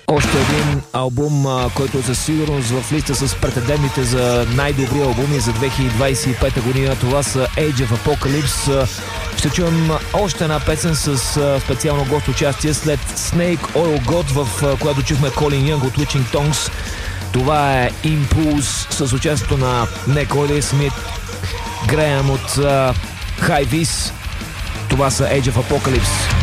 Още един албум, който със сигурност в листа с претендентите за най-добри албуми за 2025 година. Това са Age of Apocalypse. Ще чуем още една песен с специално гост участие след Snake Oil God, в която чухме Колин Янг от Witching Tongues. Това е Impulse с участието на Неколи Смит, Греъм от High Vis. Това са Age of Apocalypse.